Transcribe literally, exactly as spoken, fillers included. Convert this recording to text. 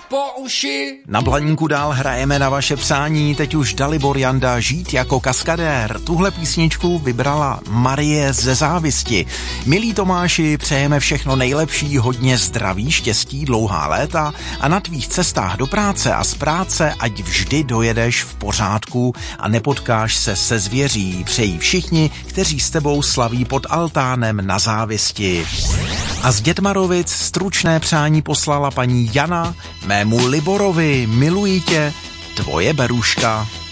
po uši. Na Blaníku dál hrajeme na vaše přání, teď už Dalibor Janda Žít jako kaskadér. Tuhle písničku vybrala Marie ze Závisti. Milí Tomáši, přejeme všechno nejlepší, hodně zdraví, štěstí, dlouhá léta a na tvých cestách do práce a z práce ať vždy dojedeš v pořádku a nepotkáš se se zvěří. Přejí všichni, kteří s tebou slaví pod altánem na Závisti. A z Dětmarovic stručné přání poslala paní Jana mému Liborovi. Miluji tě, tvoje Beruška.